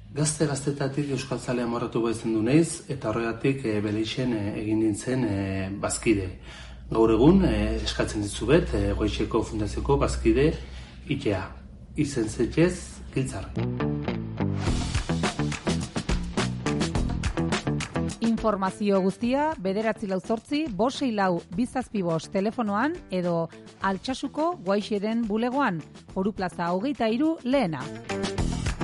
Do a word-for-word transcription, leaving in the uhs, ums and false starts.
Gazte gaztetatik euskaltzalea morratu baitzen du naiz, eta horregatik e, Beleixen e, egin nintzen e, bazkide. Gaur egun e, eskatzen ditzuet e, Goizeko Fundazioko bazkide itea. Izen zetxez, giltzar. Informazio guztia bederatzi lau zortzi, bosei lau bizazpi bost telefonoan edo Altsasuko Guaixeren bulegoan, Oru Plaza hogeita hiru lehena.